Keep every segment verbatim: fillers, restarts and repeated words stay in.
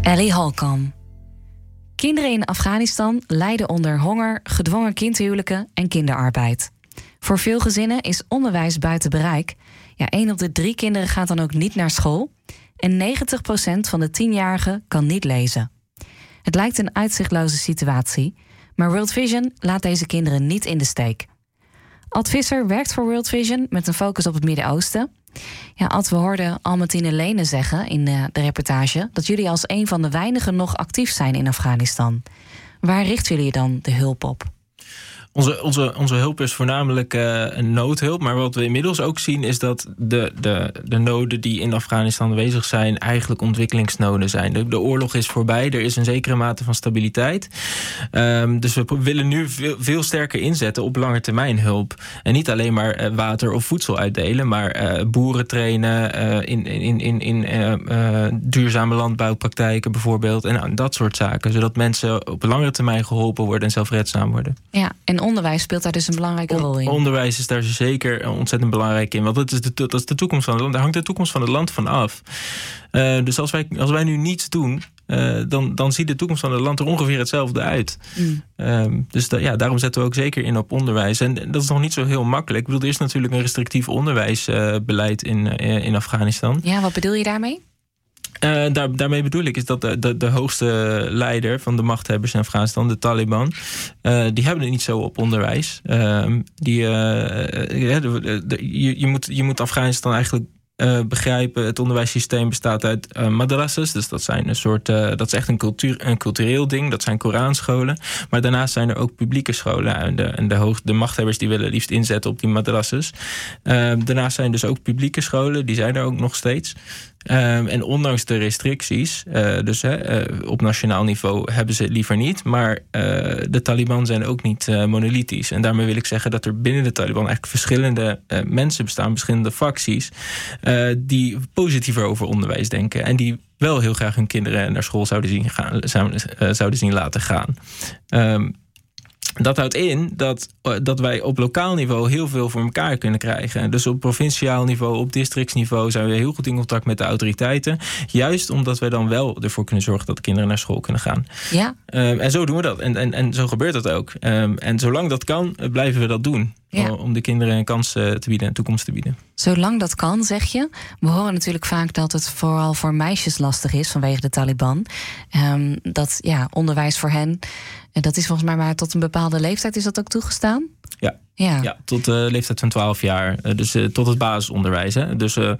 Ellie Halkam. Kinderen in Afghanistan lijden onder honger, gedwongen kindhuwelijken en kinderarbeid. Voor veel gezinnen is onderwijs buiten bereik. Ja, één op de drie kinderen gaat dan ook niet naar school. En negentig procent van de tienjarigen kan niet lezen. Het lijkt een uitzichtloze situatie, maar World Vision laat deze kinderen niet in de steek. Ad Visser werkt voor World Vision met een focus op het Midden-Oosten. Ja, Ad, we hoorden Almatine Lene zeggen in de, de reportage dat jullie als een van de weinigen nog actief zijn in Afghanistan. Waar richten jullie dan de hulp op? Onze, onze, onze hulp is voornamelijk uh, een noodhulp. Maar wat we inmiddels ook zien is dat de, de, de noden die in Afghanistan aanwezig zijn eigenlijk ontwikkelingsnoden zijn. De, de oorlog is voorbij, er is een zekere mate van stabiliteit. Um, dus we willen nu veel, veel sterker inzetten op langetermijnhulp. En niet alleen maar uh, water of voedsel uitdelen, maar uh, boeren trainen uh, in, in, in, in uh, uh, duurzame landbouwpraktijken bijvoorbeeld. En uh, dat soort zaken. Zodat mensen op langere termijn geholpen worden en zelfredzaam worden. Ja, en onderwijs speelt daar dus een belangrijke rol in. Onderwijs is daar zeker ontzettend belangrijk in. Want dat is de, dat is de toekomst van het land. Daar hangt de toekomst van het land van af. Uh, dus als wij, als wij nu niets doen, uh, dan, dan ziet de toekomst van het land er ongeveer hetzelfde uit. Mm. Um, dus da, ja, daarom zetten we ook zeker in op onderwijs. En dat is nog niet zo heel makkelijk. Ik bedoel, er is natuurlijk een restrictief onderwijsbeleid in, uh, in Afghanistan. Ja, wat bedoel je daarmee? Uh, daar, daarmee bedoel ik is dat de, de, de hoogste leider van de machthebbers in Afghanistan, de Taliban, uh, die hebben het niet zo op onderwijs. Uh, die, uh, uh, de, de, je, je, moet, je moet Afghanistan eigenlijk uh, begrijpen. Het onderwijssysteem bestaat uit uh, madrasas, dus dat zijn een soort, uh, dat is echt een, cultuur, een cultureel ding. Dat zijn Koranscholen. Maar daarnaast zijn er ook publieke scholen. En de, en de, hoog, de machthebbers die willen liefst inzetten op die madrasas. Uh, daarnaast zijn dus ook publieke scholen, die zijn er ook nog steeds. Um, en ondanks de restricties, uh, dus uh, op nationaal niveau hebben ze het liever niet. Maar uh, de Taliban zijn ook niet uh, monolithisch. En daarmee wil ik zeggen dat er binnen de Taliban eigenlijk verschillende uh, mensen bestaan, verschillende facties, uh, die positiever over onderwijs denken. En die wel heel graag hun kinderen naar school zouden zien, gaan, zouden, uh, zouden zien laten gaan. Um, Dat houdt in dat, dat wij op lokaal niveau heel veel voor elkaar kunnen krijgen. Dus op provinciaal niveau, op districtsniveau zijn we heel goed in contact met de autoriteiten. Juist omdat wij dan wel ervoor kunnen zorgen dat de kinderen naar school kunnen gaan. Ja. Um, en zo doen we dat. En, en, en zo gebeurt dat ook. Um, en zolang dat kan, blijven we dat doen. Ja. Om de kinderen een kans te bieden, een toekomst te bieden. Zolang dat kan, zeg je. We horen natuurlijk vaak dat het vooral voor meisjes lastig is vanwege de Taliban. Um, dat ja, onderwijs voor hen, dat is volgens mij maar tot een bepaalde leeftijd is dat ook toegestaan? Ja, ja. ja tot de leeftijd van twaalf jaar. Dus uh, tot het basisonderwijs. Hè. Dus uh,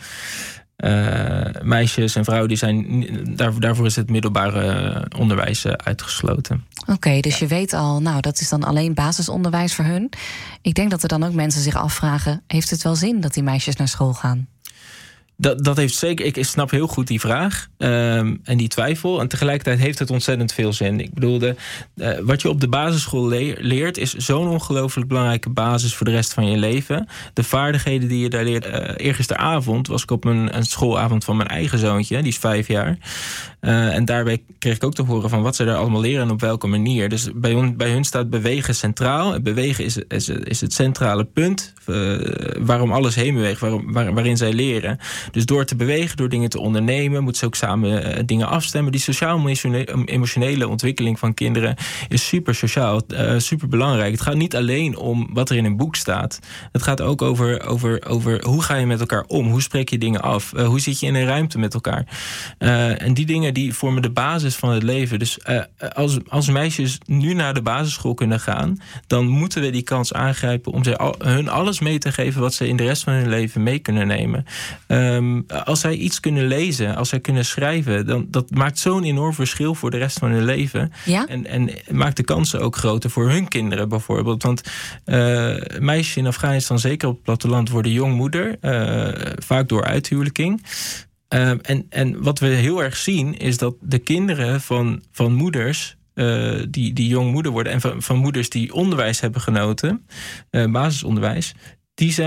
uh, meisjes en vrouwen, die zijn, daar, daarvoor is het middelbare uh, onderwijs uh, uitgesloten. Oké, okay, dus ja. Je weet al, nou, dat is dan alleen basisonderwijs voor hun. Ik denk dat er dan ook mensen zich afvragen, heeft het wel zin dat die meisjes naar school gaan? Dat, dat heeft zeker, ik snap heel goed die vraag um, en die twijfel. En tegelijkertijd heeft het ontzettend veel zin. Ik bedoel, de, uh, wat je op de basisschool le- leert is zo'n ongelooflijk belangrijke basis voor de rest van je leven. De vaardigheden die je daar leert. Uh, eergisteravond was ik op een, een schoolavond van mijn eigen zoontje, die is vijf jaar. Uh, en daarbij kreeg ik ook te horen van wat ze daar allemaal leren en op welke manier. Dus bij hun, bij hun staat bewegen centraal. Bewegen is, is, is het centrale punt uh, waarom alles heen beweegt, waarom, waar, waarin zij leren. Dus door te bewegen, door dingen te ondernemen, moeten ze ook samen uh, dingen afstemmen. Die sociaal-emotionele ontwikkeling van kinderen is super sociaal, uh, super belangrijk. Het gaat niet alleen om wat er in een boek staat. Het gaat ook over, over, over hoe ga je met elkaar om? Hoe spreek je dingen af? Uh, hoe zit je in een ruimte met elkaar? Uh, en die dingen die vormen de basis van het leven. Dus uh, als, als meisjes nu naar de basisschool kunnen gaan, dan moeten we die kans aangrijpen om ze al, hun alles mee te geven wat ze in de rest van hun leven mee kunnen nemen. Um, als zij iets kunnen lezen, als zij kunnen schrijven, dan dat maakt zo'n enorm verschil voor de rest van hun leven. Ja? En, en maakt de kansen ook groter voor hun kinderen bijvoorbeeld. Want uh, meisjes in Afghanistan, zeker op het platteland, worden jongmoeder, uh, vaak door uithuwelijking. Uh, en, en wat we heel erg zien is dat de kinderen van, van moeders Uh, die, die jong moeder worden en van, van moeders die onderwijs hebben genoten, uh, basisonderwijs, die zijn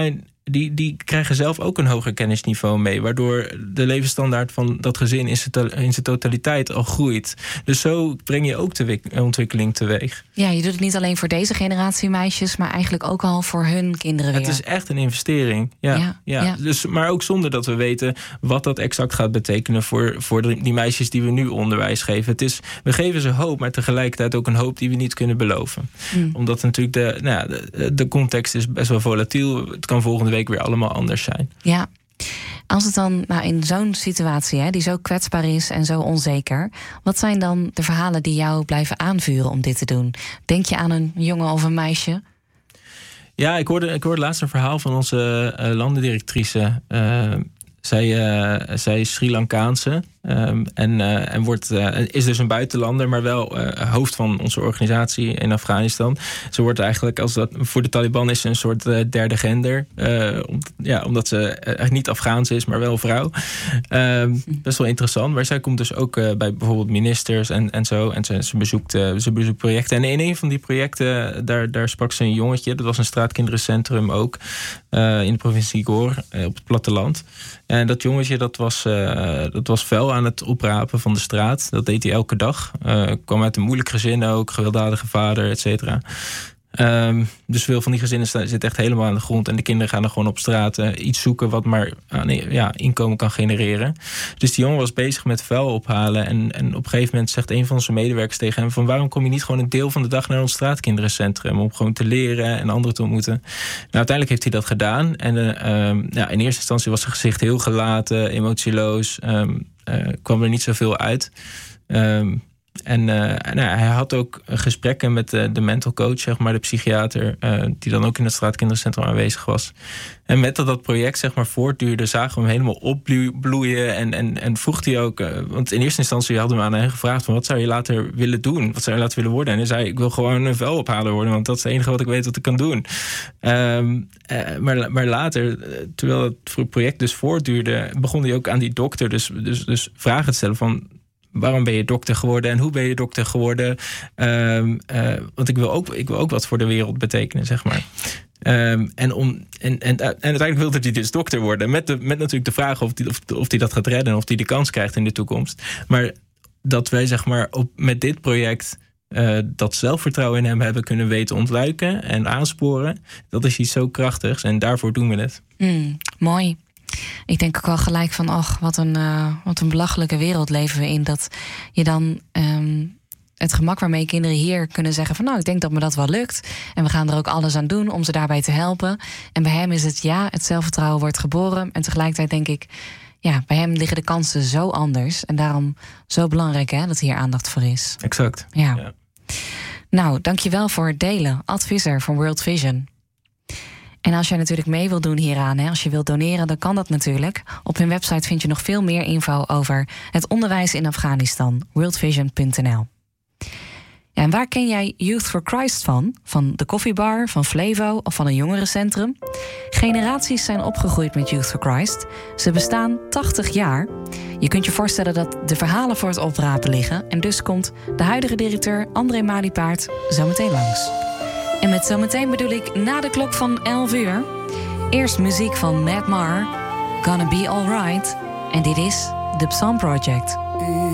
die, die krijgen zelf ook een hoger kennisniveau mee, waardoor de levensstandaard van dat gezin in zijn, in zijn totaliteit al groeit. Dus zo breng je ook de ontwikkeling teweeg. Ja, je doet het niet alleen voor deze generatie meisjes, maar eigenlijk ook al voor hun kinderen weer. Het is echt een investering. Ja, ja, ja. ja. Dus, maar ook zonder dat we weten wat dat exact gaat betekenen voor, voor die meisjes die we nu onderwijs geven. Het is, we geven ze hoop, maar tegelijkertijd ook een hoop die we niet kunnen beloven. Mm. Omdat natuurlijk de, nou ja, de, de context is best wel volatiel. Het kan volgende week weer allemaal anders zijn. Ja. Als het dan nou, in zo'n situatie, hè, die zo kwetsbaar is en zo onzeker, wat zijn dan de verhalen die jou blijven aanvuren om dit te doen? Denk je aan een jongen of een meisje? Ja, ik hoorde, ik hoorde laatst een verhaal van onze uh, landendirectrice. Uh, zij, uh, zij is Sri Lankaanse. Um, en uh, en wordt, uh, is dus een buitenlander, maar wel uh, hoofd van onze organisatie in Afghanistan. Ze wordt eigenlijk, als dat voor de Taliban is ze een soort uh, derde gender. Uh, om, ja, omdat ze eigenlijk niet Afghaans is, maar wel vrouw. Um, best wel interessant. Maar zij komt dus ook uh, bij bijvoorbeeld ministers en, en zo. En ze, ze, bezoekt, uh, ze bezoekt projecten. En in een van die projecten, daar, daar sprak ze een jongetje. Dat was een straatkinderencentrum ook. Uh, in de provincie Ghor, uh, op het platteland. En dat jongetje, dat was, uh, dat was fel aan het oprapen van de straat. Dat deed hij elke dag. Uh, kwam uit een moeilijk gezin ook, gewelddadige vader, et cetera. Um, dus veel van die gezinnen zitten echt helemaal aan de grond. En de kinderen gaan dan gewoon op straat uh, iets zoeken wat maar uh, ja, inkomen kan genereren. Dus die jongen was bezig met vuil ophalen. En, en op een gegeven moment zegt een van zijn medewerkers tegen hem van: waarom kom je niet gewoon een deel van de dag naar ons straatkinderencentrum om gewoon te leren en anderen te ontmoeten? Nou, uiteindelijk heeft hij dat gedaan. En uh, um, ja, in eerste instantie was zijn gezicht heel gelaten, emotieloos. Um, uh, kwam er niet zoveel uit. Um, En uh, nou, hij had ook gesprekken met de, de mental coach, zeg maar, de psychiater, uh, die dan ook in het straatkinderencentrum aanwezig was. En met dat dat project, zeg maar, voortduurde, zagen we hem helemaal opbloeien. En, en, en vroeg hij ook, uh, want in eerste instantie hadden we aan hem gevraagd van: wat zou je later willen doen? Wat zou je later willen worden? En hij zei: ik wil gewoon een vuilophaler worden, want dat is het enige wat ik weet wat ik kan doen. Um, uh, maar, maar later, terwijl het project dus voortduurde, begon hij ook aan die dokter dus, dus, dus vragen te stellen van: waarom ben je dokter geworden en hoe ben je dokter geworden? Um, uh, want ik wil, ook, ik wil ook wat voor de wereld betekenen, zeg maar. Um, en, om, en, en, en uiteindelijk wilde hij dus dokter worden. Met, de, met natuurlijk de vraag of hij of, of die dat gaat redden, of hij de kans krijgt in de toekomst. Maar dat wij, zeg maar, op, met dit project uh, dat zelfvertrouwen in hem hebben kunnen weten ontluiken en aansporen, dat is iets zo krachtigs en daarvoor doen we het. Mm, mooi. Ik denk ook wel gelijk van, ach, wat een, uh, wat een belachelijke wereld leven we in. Dat je dan um, het gemak waarmee kinderen hier kunnen zeggen van, nou, ik denk dat me dat wel lukt. En we gaan er ook alles aan doen om ze daarbij te helpen. En bij hem is het, ja, het zelfvertrouwen wordt geboren. En tegelijkertijd denk ik, ja, bij hem liggen de kansen zo anders. En daarom zo belangrijk, hè, dat hier aandacht voor is. Exact. Ja. ja. Nou, dankjewel voor het delen. Ad Visser van World Vision. En als jij natuurlijk mee wilt doen hieraan, hè, als je wilt doneren, dan kan dat natuurlijk. Op hun website vind je nog veel meer info over het onderwijs in Afghanistan. world vision punt n l. Ja, en waar ken jij Youth for Christ van? Van de koffiebar, van Flevo of van een jongerencentrum? Generaties zijn opgegroeid met Youth for Christ. Ze bestaan tachtig jaar. Je kunt je voorstellen dat de verhalen voor het oprapen liggen. En dus komt de huidige directeur André Maliepaard zometeen langs. En met zometeen bedoel ik na de klok van elf uur. Eerst muziek van Matt Maher, Gonna Be Alright. En dit is The Psalm Project.